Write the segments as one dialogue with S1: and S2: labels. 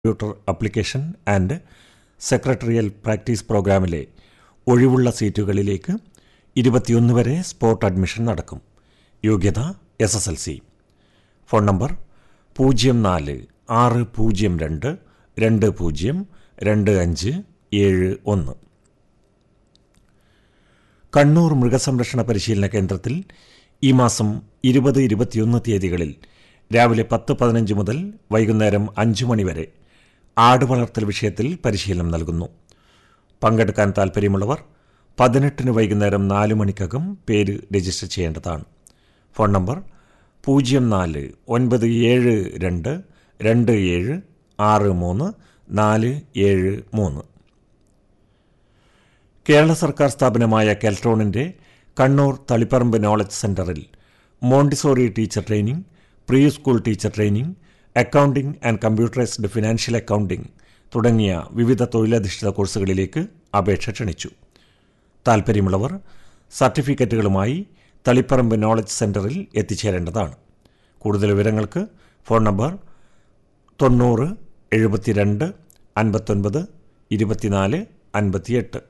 S1: Computer application and secretarial practice പ്രോഗ്രാമിലെ ഒഴിവുള്ള സീറ്റുകളിലേക്ക് 21 വരെ സ്പോട്ട് അഡ്മിഷൻ നടക്കും. യോഗ്യത SSLC. Phone number 040602202571. കണ്ണൂർ മൃഗസംരക്ഷണ പരിശീലന കേന്ദ്രത്തിൽ ഈ മാസം 20-21 തീയതികളിൽ രാവിലെ 10-15 മുതൽ വൈകുന്നേരം 5 മണി വരെ ആട് വളർത്തൽ വിഷയത്തിൽ പരിശീലനം നൽകുന്നു. പങ്കെടുക്കാൻ താൽപ്പര്യമുള്ളവർ 18 വൈകുന്നേരം 4 മണിക്കകം പേര് രജിസ്റ്റർ ചെയ്യേണ്ടതാണ്. Phone number 0497276343. കേരള സർക്കാർ സ്ഥാപനമായ കെൽട്രോണിൻ്റെ കണ്ണൂർ തളിപ്പറമ്പ് നോളജ് സെന്ററിൽ Montessori teacher training, pre school teacher training, accounting and computerised financial accounting തുടങ്ങിയ വിവിധ തൊഴിലധിഷ്ഠിത കോഴ്സുകളിലേക്ക് അപേക്ഷ ക്ഷണിച്ചു. താൽപ്പര്യമുള്ളവർ സർട്ടിഫിക്കറ്റുകളുമായി തളിപ്പറമ്പ് നോളജ് സെന്ററിൽ എത്തിച്ചേരേണ്ടതാണ്. കൂടുതൽ വിവരങ്ങൾക്ക് ഫോൺ നമ്പർ 90 72 59 24 58.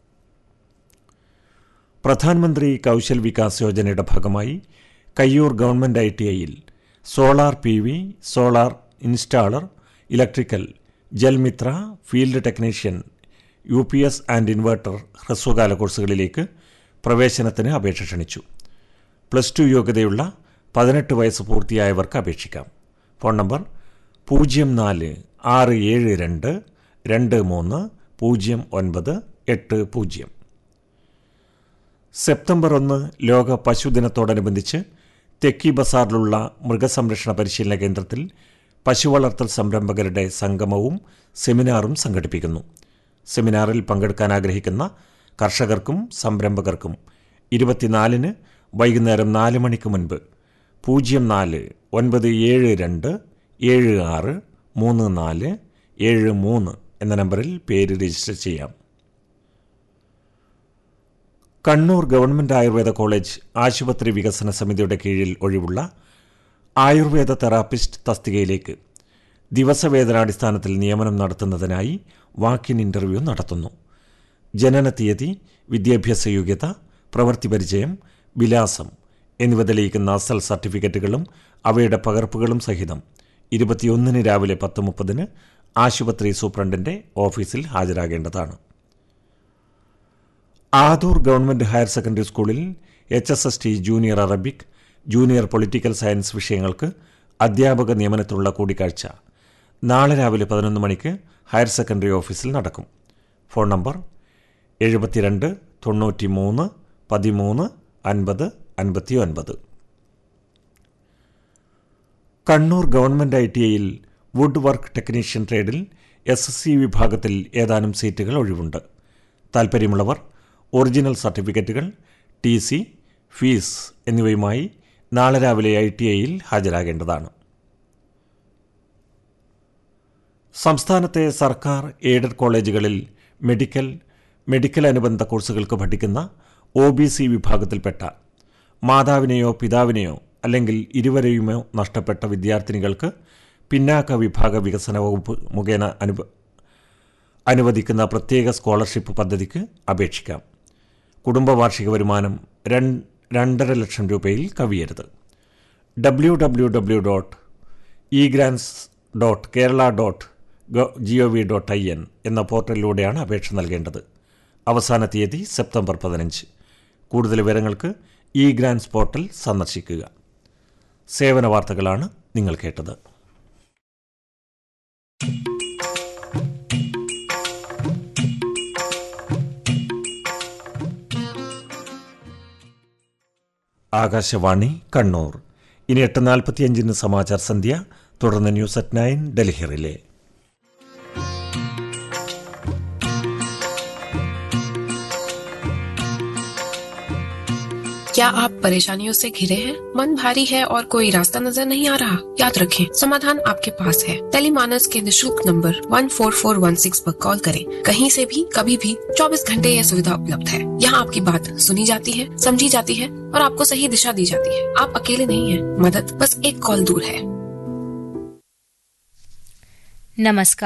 S1: പ്രധാനമന്ത്രി കൗശൽ വികാസ് യോജനയുടെ ഭാഗമായി Kayyur government ITIയിൽ solar PV, solar installer, electrical, ജൽമിത്ര, field technician, UPS and inverter ഹ്രസ്വകാല കോഴ്സുകളിലേക്ക് പ്രവേശനത്തിന് അപേക്ഷ ക്ഷണിച്ചു. +2 യോഗ്യതയുള്ള 18 വയസ്സ് പൂർത്തിയായവർക്ക് അപേക്ഷിക്കാം. Phone number 046722300980. സെപ്റ്റംബർ 1 ലോക പശുദിനത്തോടനുബന്ധിച്ച് തെക്കി ബസാറിലുള്ള മൃഗസംരക്ഷണ പരിശീലന കേന്ദ്രത്തിൽ പശുവളർത്തൽ സംരംഭകരുടെ സംഗമവും സെമിനാറും സംഘടിപ്പിക്കുന്നു. സെമിനാറിൽ പങ്കെടുക്കാൻ ആഗ്രഹിക്കുന്ന കർഷകർക്കും സംരംഭകർക്കും 24-ന് വൈകുന്നേരം 4 മണിക്ക് മുൻപ് 0497763473 എന്ന നമ്പറിൽ പേര് രജിസ്റ്റർ ചെയ്യാം. കണ്ണൂർ ഗവൺമെൻറ് ആയുർവേദ കോളേജ് ആശുപത്രി വികസന സമിതിയുടെ കീഴിൽ ഒഴിവുള്ള ആയുർവേദ തെറാപ്പിസ്റ്റ് തസ്തികയിലേക്ക് ദിവസവേതനാടിസ്ഥാനത്തിൽ നിയമനം നടത്തുന്നതിനായി വാക്കിൻ ഇൻ്റർവ്യൂ നടത്തുന്നു. ജനന തീയതി, വിദ്യാഭ്യാസ യോഗ്യത, പ്രവൃത്തി പരിചയം, വിലാസം എന്നിവ തെളിയിക്കുന്ന അസൽ സർട്ടിഫിക്കറ്റുകളും അവയുടെ പകർപ്പുകളും സഹിതം 21-ന് രാവിലെ 10:30-ന് ആശുപത്രി സൂപ്രണ്ടിൻ്റെ ഓഫീസിൽ ഹാജരാകേണ്ടതാണ്. ആദൂർ ഗവൺമെൻറ് ഹയർ സെക്കൻഡറി സ്കൂളിൽ HSST junior Arabic, junior political science വിഷയങ്ങൾക്ക് അധ്യാപക നിയമനത്തിലുള്ള കൂടിക്കാഴ്ച നാളെ രാവിലെ 11 മണിക്ക് ഹയർ സെക്കൻഡറി ഓഫീസിൽ നടക്കും. Phone number 72 93 13 50 59. Kannur government ITIയിൽ wood work technician ട്രേഡിൽ SSC വിഭാഗത്തിൽ ഏതാനും സീറ്റുകൾ ഒഴിവുണ്ട്. താൽപ്പര്യമുള്ളവർ ഒറിജിനൽ സർട്ടിഫിക്കറ്റുകൾ, TC, ഫീസ് എന്നിവയുമായി നാളെ രാവിലെ ITIയിൽ ഹാജരാകേണ്ടതാണ്. സംസ്ഥാനത്തെ സർക്കാർ എയ്ഡഡ് കോളേജുകളിൽ മെഡിക്കൽ അനുബന്ധ കോഴ്സുകൾക്ക് പഠിക്കുന്ന OBC വിഭാഗത്തിൽപ്പെട്ട മാതാവിനെയോ പിതാവിനെയോ അല്ലെങ്കിൽ ഇരുവരെയുമോ നഷ്ടപ്പെട്ട വിദ്യാർത്ഥിനികൾക്ക് പിന്നാക്ക വിഭാഗ വികസന വകുപ്പ് മുഖേന അനുവദിക്കുന്ന പ്രത്യേക സ്കോളർഷിപ്പ് പദ്ധതിക്ക് അപേക്ഷിക്കാം. കുടുംബ വാർഷിക വരുമാനം 2.5 ലക്ഷം രൂപയിൽ കവിയരുത്. www.egrants.kerala.gov.in എന്ന പോർട്ടലിലൂടെയാണ് അപേക്ഷ നൽകേണ്ടത്. അവസാന തീയതി സെപ്റ്റംബർ 15. കൂടുതൽ വിവരങ്ങൾക്ക് ഇഗ്രാൻസ് പോർട്ടൽ സന്ദർശിക്കുക. സേവന വാർത്തകളാണ് നിങ്ങൾ കേട്ടത്. ആകാശവാണി കണ്ണൂർ. ഇനി 8:45-ന് സമാചാർ സന്ധ്യ, തുടർന്ന് ന്യൂസ് അറ്റ് 9 ഡൽഹി റിലേ.
S2: क्या आप परेशानियों से घिरे हैं? मन भारी है और कोई रास्ता नजर नहीं आ रहा? याद रखें, समाधान आपके पास है. टेलीमानस के निःशुल्क नंबर 14416 पर कॉल करें. कहीं से भी, कभी भी, 24 घंटे यह सुविधा उपलब्ध है. यहाँ आपकी बात सुनी जाती है, समझी जाती है और आपको सही दिशा दी जाती है. आप अकेले नहीं हैं. मदद बस एक कॉल दूर है.
S3: नमस्कार.